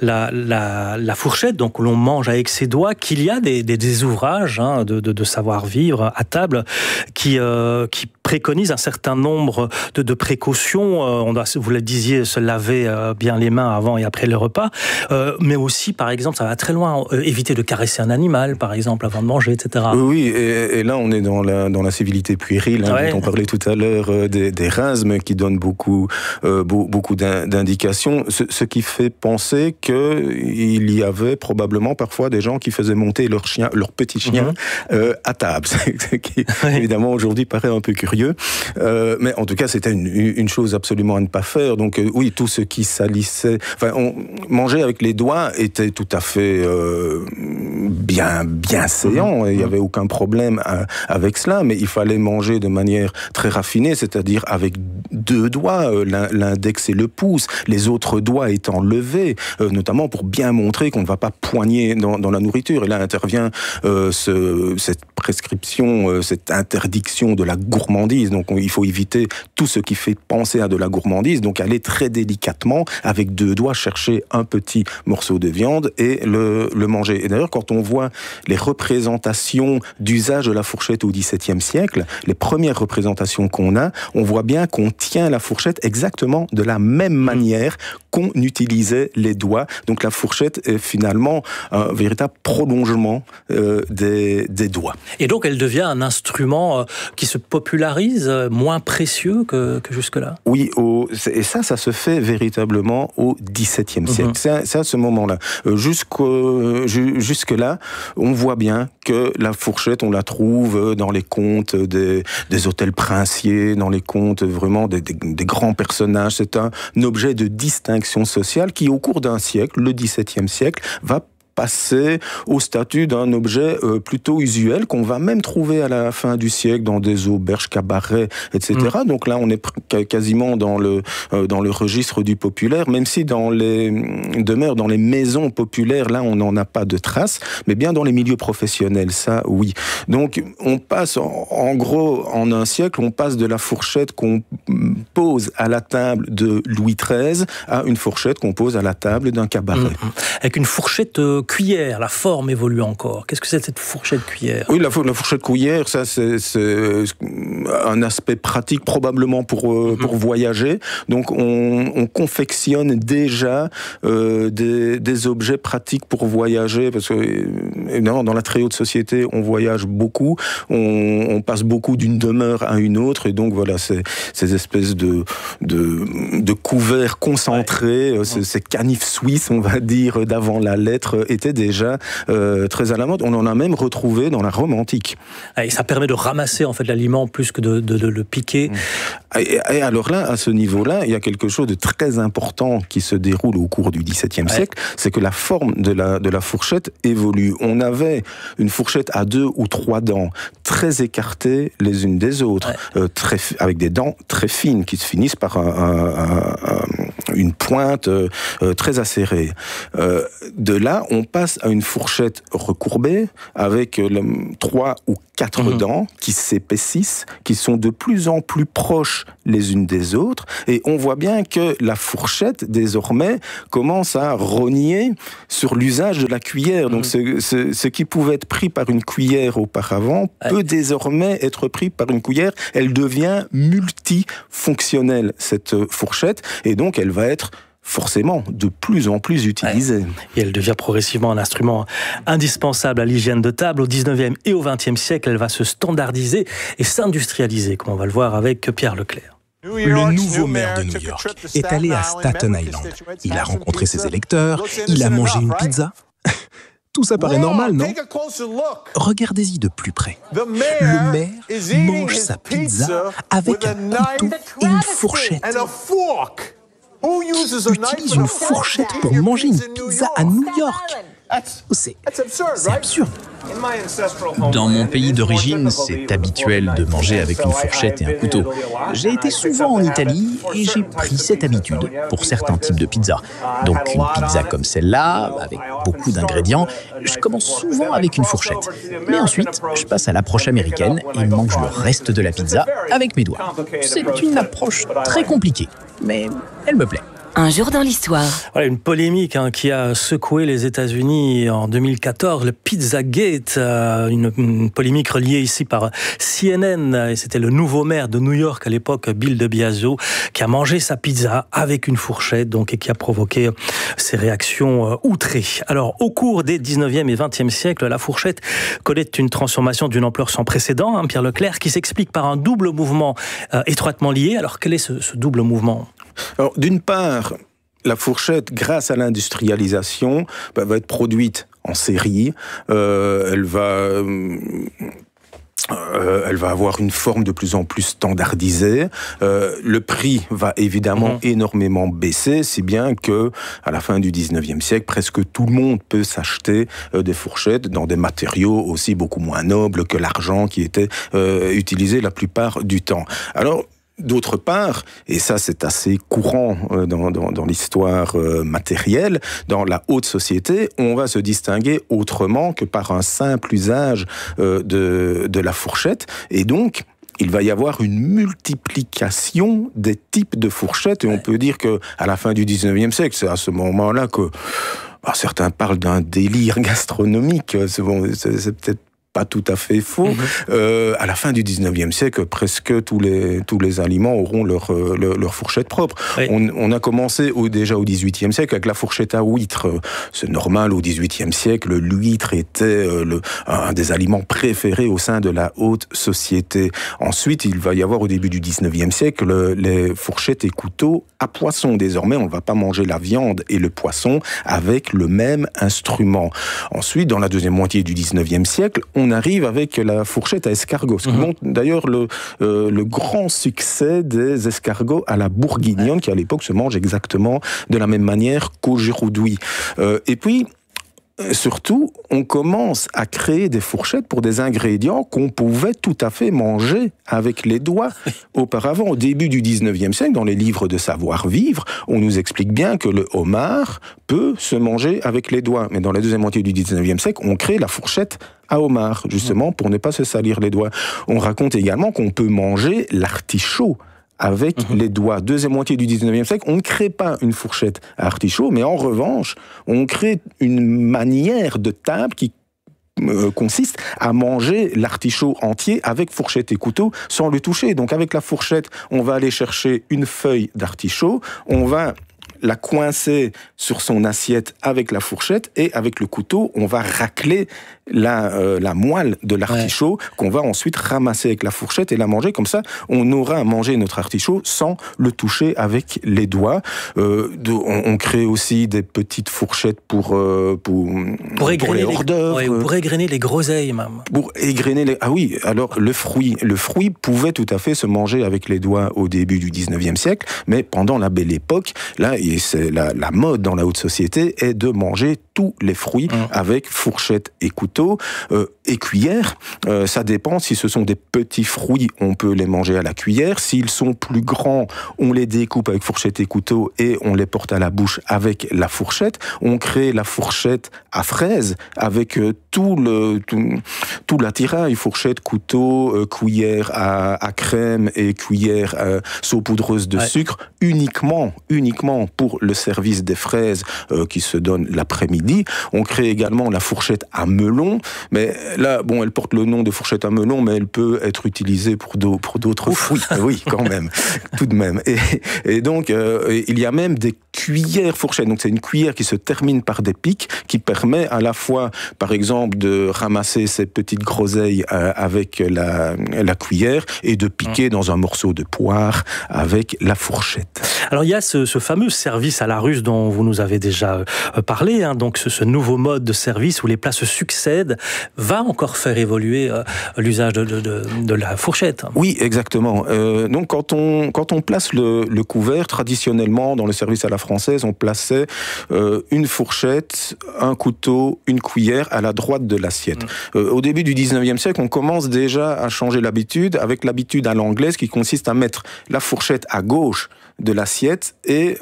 la fourchette, donc l'on mange avec ses doigts, qu'il y a des ouvrages de savoir-vivre à table qui préconise un certain nombre de précautions. On doit, vous le disiez, se laver bien les mains avant et après le repas. Mais aussi, par exemple, ça va très loin, éviter de caresser un animal, par exemple, avant de manger, etc. Oui, et là, on est dans la civilité puérile, dont on parlait tout à l'heure, des rasmes qui donnent beaucoup d'indications, ce qui fait penser qu'il y avait probablement parfois des gens qui faisaient monter leur petit chien à table, ce qui évidemment aujourd'hui paraît un peu curieux. Mais en tout cas, c'était une chose absolument à ne pas faire. Donc oui, tout ce qui salissait... manger avec les doigts était tout à fait bien séant. Il n'y avait aucun problème avec cela, mais il fallait manger de manière très raffinée, c'est-à-dire avec 2 doigts, l'index et le pouce, les autres doigts étant levés, notamment pour bien montrer qu'on ne va pas poigner dans la nourriture. Et là intervient cette prescription, cette interdiction de la gourmandise. Donc il faut éviter tout ce qui fait penser à de la gourmandise, donc aller très délicatement, avec 2 doigts, chercher un petit morceau de viande et le manger. Et d'ailleurs, quand on voit les représentations d'usage de la fourchette au XVIIe siècle, les premières représentations qu'on a, on voit bien qu'on tient la fourchette exactement de la même manière qu'on utilisait les doigts. Donc la fourchette est finalement un véritable prolongement des doigts. Et donc elle devient un instrument qui se popularise, moins précieux que jusque-là. Oui, et ça se fait véritablement au XVIIe siècle. C'est à ce moment-là. Jusque-là, on voit bien que la fourchette, on la trouve dans les contes des hôtels princiers, dans les contes vraiment des grands personnages. C'est un objet de distinction sociale qui, au cours d'un siècle, le XVIIe siècle, va passer au statut d'un objet plutôt usuel qu'on va même trouver à la fin du siècle dans des auberges, cabarets, etc. Donc là, on est quasiment dans le registre du populaire, même si dans les maisons populaires, là, on n'en a pas de traces, mais bien dans les milieux professionnels, ça, oui. Donc, on passe, en gros, en un siècle, on passe de la fourchette qu'on pose à la table de Louis XIII à une fourchette qu'on pose à la table d'un cabaret. Avec une fourchette cuillère, la forme évolue encore. Qu'est-ce que c'est cette fourchette cuillère ? Oui, la fourchette cuillère, ça c'est un aspect pratique probablement pour voyager. Donc on confectionne déjà des objets pratiques pour voyager, parce que évidemment dans la très haute société on voyage beaucoup, on passe beaucoup d'une demeure à une autre, et donc voilà, ces espèces de couverts concentrés, ces canifs suisses, on va dire, d'avant la lettre, étaient déjà très à la mode. On en a même retrouvé dans la Rome antique. Et ça permet de ramasser en fait l'aliment plus que de le piquer. Et alors là, à ce niveau-là, il y a quelque chose de très important qui se déroule au cours du XVIIe siècle, c'est que la forme de la fourchette évolue. On avait une fourchette à 2 ou 3 dents, très écartées les unes des autres, avec des dents très fines qui se finissent par une pointe très acérée. De là, on passe à une fourchette recourbée avec 3 ou 4 dents qui s'épaississent, qui sont de plus en plus proches les unes des autres, et on voit bien que la fourchette, désormais, commence à rogner sur l'usage de la cuillère. Donc ce qui pouvait être pris par une cuillère auparavant peut désormais être pris par une cuillère. Elle devient multifonctionnelle, cette fourchette, et donc elle va être forcément de plus en plus utilisée. Et elle devient progressivement un instrument indispensable à l'hygiène de table. Au 19e et au 20e siècle, elle va se standardiser et s'industrialiser, comme on va le voir avec Pierre Leclerc. Le nouveau maire de New York est allé à Staten Island. Il a rencontré ses électeurs, il a mangé une pizza. Tout ça paraît normal, non ? Regardez-y de plus près. Le maire mange sa pizza avec un couteau et une fourchette. Utilise une fourchette pour manger une pizza à New York. C'est absurde. Dans mon pays d'origine, c'est habituel de manger avec une fourchette et un couteau. J'ai été souvent en Italie et j'ai pris cette habitude pour certains types de pizzas. Donc une pizza comme celle-là, avec beaucoup d'ingrédients, je commence souvent avec une fourchette. Mais ensuite, je passe à l'approche américaine et mange le reste de la pizza avec mes doigts. C'est une approche très compliquée, mais elle me plaît. Un jour dans l'histoire. Voilà, une polémique qui a secoué les États-Unis en 2014, le Pizzagate, une polémique reliée ici par CNN, et c'était le nouveau maire de New York à l'époque, Bill de Blasio, qui a mangé sa pizza avec une fourchette, donc, et qui a provoqué ces réactions outrées. Alors, au cours des 19e et 20e siècles, la fourchette connaît une transformation d'une ampleur sans précédent, Pierre Leclerc, qui s'explique par un double mouvement étroitement lié. Alors, quel est ce double mouvement ? Alors, d'une part, la fourchette, grâce à l'industrialisation, va être produite en série. Elle va avoir une forme de plus en plus standardisée. Le prix va évidemment énormément baisser, si bien que à la fin du 19e siècle, presque tout le monde peut s'acheter des fourchettes dans des matériaux aussi beaucoup moins nobles que l'argent qui était utilisé la plupart du temps. Alors, d'autre part, et ça c'est assez courant dans l'histoire matérielle, dans la haute société, on va se distinguer autrement que par un simple usage de la fourchette, et donc il va y avoir une multiplication des types de fourchettes, et on peut dire que à la fin du 19e siècle, c'est à ce moment-là que certains parlent d'un délire gastronomique. C'est peut-être pas tout à fait faux. À la fin du 19e siècle, presque tous les aliments auront leur fourchette propre. Oui. On a commencé déjà au 18e siècle avec la fourchette à huître. C'est normal, au 18e siècle, l'huître était un des aliments préférés au sein de la haute société. Ensuite, il va y avoir au début du 19e siècle les fourchettes et couteaux à poisson. Désormais, on ne va pas manger la viande et le poisson avec le même instrument. Ensuite, dans la deuxième moitié du 19e siècle, on arrive avec la fourchette à escargot, ce qui montre d'ailleurs le grand succès des escargots à la bourguignonne, qui à l'époque se mange exactement de la même manière qu'aujourd'hui. Et puis, surtout, on commence à créer des fourchettes pour des ingrédients qu'on pouvait tout à fait manger avec les doigts. Auparavant, au début du 19e siècle, dans les livres de savoir-vivre, on nous explique bien que le homard peut se manger avec les doigts. Mais dans la deuxième moitié du 19e siècle, on crée la fourchette à homard, justement, pour ne pas se salir les doigts. On raconte également qu'on peut manger l'artichaut avec les doigts. Deuxième moitié du 19e siècle, on ne crée pas une fourchette à artichaut, mais en revanche, on crée une manière de table qui consiste à manger l'artichaut entier avec fourchette et couteau sans le toucher. Donc avec la fourchette, on va aller chercher une feuille d'artichaut, on va la coincer sur son assiette avec la fourchette et avec le couteau, on va racler la moelle de l'artichaut qu'on va ensuite ramasser avec la fourchette et la manger. Comme ça, on aura à manger notre artichaut sans le toucher avec les doigts. On crée aussi des petites fourchettes pour les hors d'œuvre. Pour égrener les groseilles, même. Pour égrener les... Ah oui, alors le fruit pouvait tout à fait se manger avec les doigts au début du 19e siècle, mais pendant la Belle Époque, là, et c'est la mode dans la haute société est de manger tous les fruits avec fourchette et couteau et cuillère. Ça dépend. Si ce sont des petits fruits, on peut les manger à la cuillère. S'ils sont plus grands, on les découpe avec fourchette et couteau et on les porte à la bouche avec la fourchette. On crée la fourchette à fraises avec tout l'attirail, fourchette, couteau, cuillère à crème et cuillère saupoudreuse de sucre, uniquement pour le service des fraises qui se donne l'après-midi. On crée également la fourchette à melon, mais là, bon, elle porte le nom de fourchette à melon, mais elle peut être utilisée pour d'autres fruits. Oui, quand même, tout de même. Et donc, il y a même des cuillères fourchettes. Donc, c'est une cuillère qui se termine par des pics, qui permet à la fois, par exemple, de ramasser ces petites groseilles avec la cuillère et de piquer dans un morceau de poire avec la fourchette. Alors, il y a ce fameux service à la russe dont vous nous avez déjà parlé, donc ce nouveau mode de service où les plats se succèdent, va encore faire évoluer l'usage de la fourchette. Oui, exactement. Donc quand on place le couvert, traditionnellement dans le service à la française, on plaçait une fourchette, un couteau, une cuillère à la droite de l'assiette. Au début du 19e siècle, on commence déjà à changer l'habitude, avec l'habitude à l'anglaise qui consiste à mettre la fourchette à gauche de l'assiette et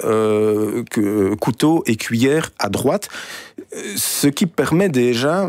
couteau et cuillère à droite, ce qui permet déjà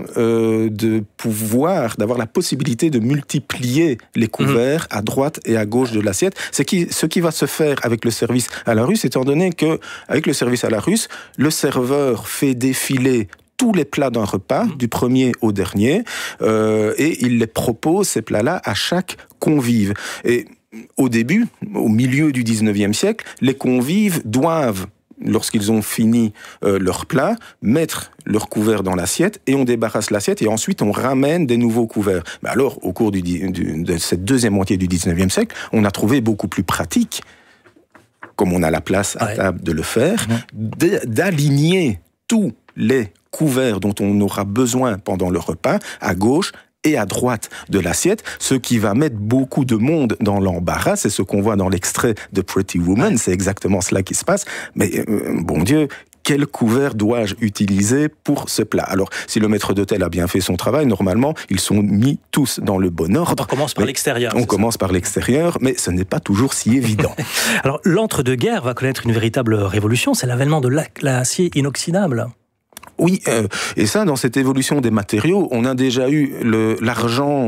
d'avoir la possibilité de multiplier les couverts à droite et à gauche de l'assiette. C'est ce qui va se faire avec le service à la russe, étant donné que avec le service à la russe, le serveur fait défiler tous les plats d'un repas, du premier au dernier, et il les propose, ces plats-là, à chaque convive. Et au début, au milieu du 19e siècle, les convives doivent, lorsqu'ils ont fini leur plat, mettre leur couvert dans l'assiette et on débarrasse l'assiette et ensuite on ramène des nouveaux couverts. Mais alors, au cours de cette deuxième moitié du 19e siècle, on a trouvé beaucoup plus pratique, comme on a la place à table de le faire, d'aligner tous les couverts dont on aura besoin pendant le repas à gauche et à droite de l'assiette, ce qui va mettre beaucoup de monde dans l'embarras. C'est ce qu'on voit dans l'extrait de Pretty Woman, c'est exactement cela qui se passe. Mais bon Dieu, quel couvert dois-je utiliser pour ce plat? Alors, si le maître d'hôtel a bien fait son travail, normalement, ils sont mis tous dans le bon ordre. On commence par l'extérieur. On commence par l'extérieur, mais ce n'est pas toujours si évident. Alors, l'entre-deux-guerres va connaître une véritable révolution, c'est l'avènement de l'acier inoxydable. Oui, et ça, dans cette évolution des matériaux, on a déjà eu l'argent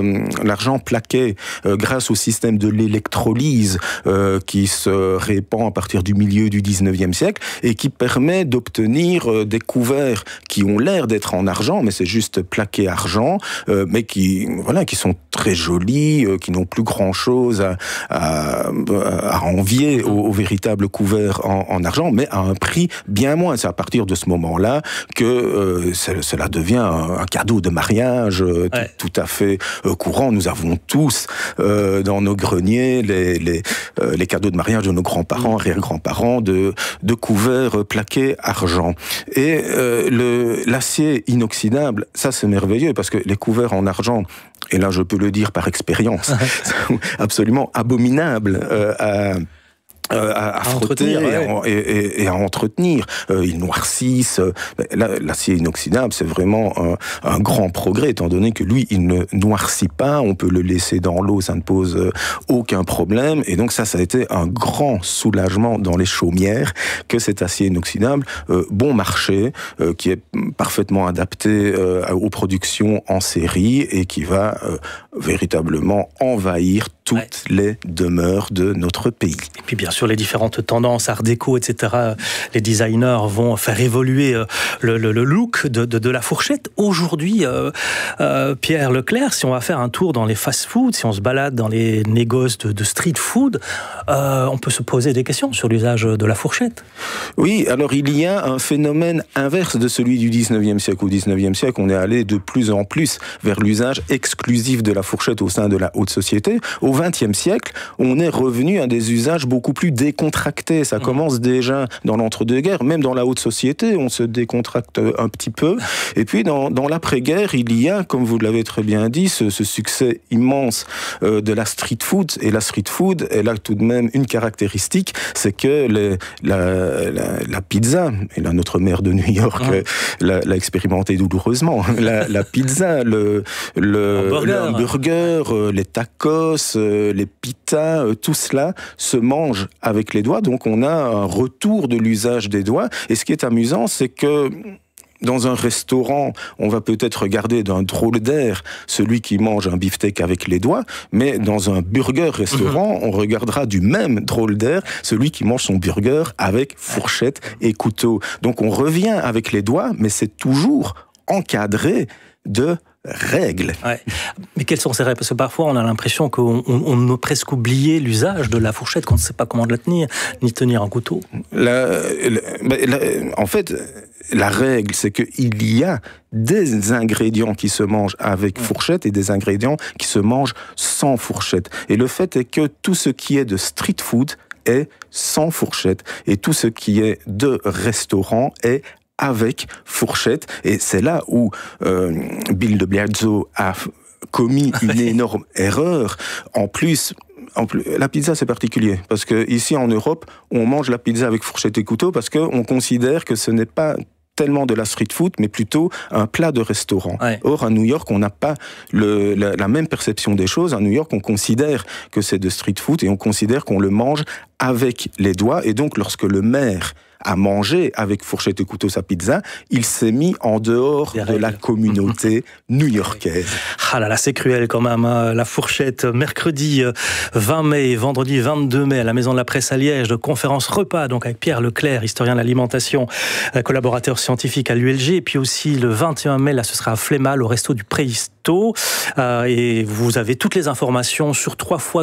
plaqué grâce au système de l'électrolyse qui se répand à partir du milieu du 19e siècle et qui permet d'obtenir des couverts qui ont l'air d'être en argent, mais c'est juste plaqué argent, mais qui sont très jolis, qui n'ont plus grand-chose à envier aux véritables couverts en argent, mais à un prix bien moins. C'est à partir de ce moment-là que cela devient un cadeau de mariage tout à fait courant. Nous avons tous dans nos greniers les cadeaux de mariage de nos grands-parents, arrière-grands-parents, de couverts plaqués argent. Et l'acier inoxydable, ça c'est merveilleux parce que les couverts en argent, et là je peux le dire par expérience, sont absolument abominables à frotter et à entretenir. Ils noircissent. L'acier inoxydable, c'est vraiment un grand progrès, étant donné que lui, il ne noircit pas. On peut le laisser dans l'eau, ça ne pose aucun problème. Et donc ça a été un grand soulagement dans les chaumières que cet acier inoxydable, bon marché, qui est parfaitement adapté aux productions en série et qui va véritablement envahir toutes les demeures de notre pays. Et puis bien sûr les différentes tendances, art déco, etc. Les designers vont faire évoluer le look de la fourchette. Aujourd'hui, Pierre Leclerc, si on va faire un tour dans les fast-foods, si on se balade dans les négoces de street food, on peut se poser des questions sur l'usage de la fourchette. Oui, alors il y a un phénomène inverse de celui du 19e siècle. Au 19e siècle, on est allé de plus en plus vers l'usage exclusif de la fourchette au sein de la haute société. Au 20e siècle, on est revenu à des usages beaucoup plus décontractés. Ça commence déjà dans l'entre-deux-guerres, même dans la haute société, on se décontracte un petit peu. Et puis dans l'après-guerre, il y a, comme vous l'avez très bien dit, ce succès immense de la street food. Et la street food, elle a tout de même une caractéristique, c'est que la pizza, et là notre maire de New York l'a expérimenté douloureusement, la pizza, le hamburger, les tacos, les pitas, tout cela se mange avec les doigts, donc on a un retour de l'usage des doigts. Et ce qui est amusant, c'est que dans un restaurant, on va peut-être regarder d'un drôle d'air celui qui mange un beefsteak avec les doigts, mais dans un burger-restaurant, on regardera du même drôle d'air celui qui mange son burger avec fourchette et couteau. Donc on revient avec les doigts, mais c'est toujours encadré de règles. Ouais. Mais quelles sont ces règles? Parce que parfois on a l'impression qu'on a presque oublié l'usage de la fourchette, qu'on ne sait pas comment la tenir, ni tenir un couteau. En fait, la règle, c'est qu'il y a des ingrédients qui se mangent avec fourchette et des ingrédients qui se mangent sans fourchette. Et le fait est que tout ce qui est de street food est sans fourchette et tout ce qui est de restaurant est avec fourchette. Et c'est là où Bill de Blasio a commis une énorme erreur. En plus, la pizza, c'est particulier, parce que ici en Europe, on mange la pizza avec fourchette et couteau parce qu'on considère que ce n'est pas tellement de la street food, mais plutôt un plat de restaurant. Ouais. Or, à New York, on n'a pas la même perception des choses. À New York, on considère que c'est de street food et on considère qu'on le mange avec les doigts. Et donc, lorsque le maire a mangé avec fourchette et couteau sa pizza, il s'est mis en dehors de la communauté new-yorkaise. Ah là là, c'est cruel quand même, hein. La fourchette, mercredi 20 mai et vendredi 22 mai à la Maison de la Presse à Liège, de conférence repas, donc avec Pierre Leclerc, historien de l'alimentation, collaborateur scientifique à l'ULG, et puis aussi le 21 mai, là ce sera à Flémal, au resto du Préhisto, et vous avez toutes les informations sur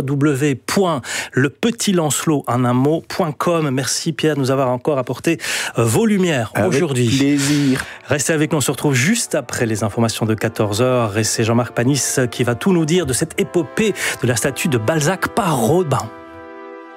www.lepetitlancelot.com. Merci Pierre de nous avoir encore apporté vos lumières aujourd'hui. Avec plaisir. Restez avec nous, on se retrouve juste après les informations de 14h et c'est Jean-Marc Panis qui va tout nous dire de cette épopée de la statue de Balzac par Rodin.